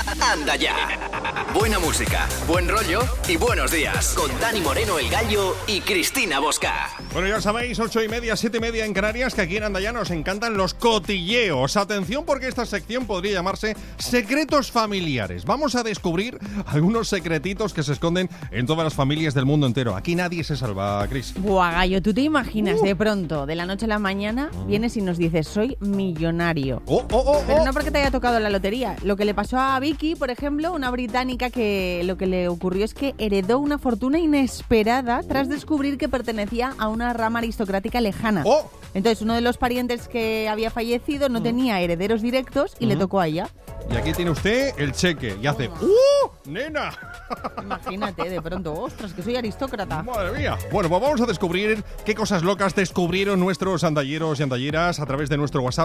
Anda ya. Buena música, buen rollo y buenos días. Con Dani Moreno, el Gallo, y Cristina Bosca. Bueno, ya sabéis, 8:30, 7:30 en Canarias, que aquí en Anda ya nos encantan los cotilleos. Atención, porque esta sección podría llamarse Secretos Familiares. Vamos a descubrir algunos secretitos que se esconden en todas las familias del mundo entero. Aquí nadie se salva, Cris. Buah, Gallo, ¿tú te imaginas de pronto, de la noche a la mañana, vienes y nos dices, soy millonario? Pero no porque te haya tocado la lotería. Lo que le pasó a Vicky, por ejemplo, una británica, que lo que le ocurrió es que heredó una fortuna inesperada tras descubrir que pertenecía a una rama aristocrática lejana. Entonces, uno de los parientes que había fallecido no tenía herederos directos y le tocó a ella. Y aquí tiene usted el cheque y hace ¡nena! Imagínate, de pronto, ostras, que soy aristócrata. ¡Madre mía! Bueno, pues vamos a descubrir qué cosas locas descubrieron nuestros andalleros y andalleras a través de nuestro WhatsApp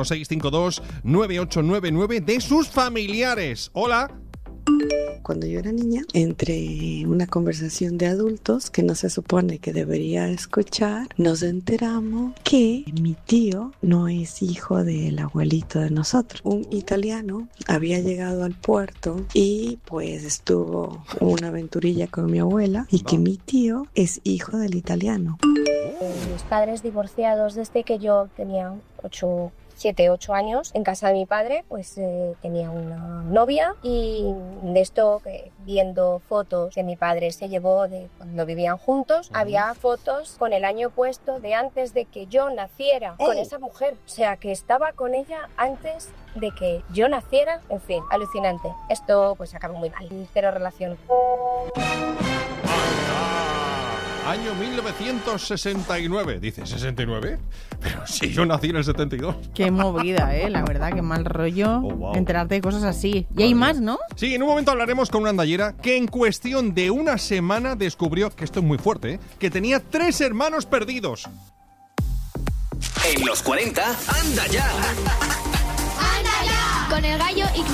616529899 de sus familiares. ¡Hola! Cuando yo era niña, entre una conversación de adultos que no se supone que debería escuchar, nos enteramos que mi tío no es hijo del abuelito de nosotros. Un italiano había llegado al puerto y pues estuvo una aventurilla con mi abuela, y que mi tío es hijo del italiano. Mis padres divorciados desde que yo tenía 7, 8 años, en casa de mi padre, pues tenía una novia, y de esto, viendo fotos que mi padre se llevó de cuando vivían juntos, había fotos con el año puesto de antes de que yo naciera con esa mujer. O sea, que estaba con ella antes de que yo naciera. En fin, alucinante. Esto pues acabó muy mal. Cero relación. Año 1969. Dice, ¿69? Pero si yo nací en el 72. Qué movida, la verdad, qué mal rollo enterarte de cosas así. Y hay más, ¿no? Sí, en un momento hablaremos con una andallera que en cuestión de una semana descubrió, que esto es muy fuerte, que tenía 3 hermanos perdidos. En los 40, ¡anda ya! ¡Anda ya! Con el Gallo y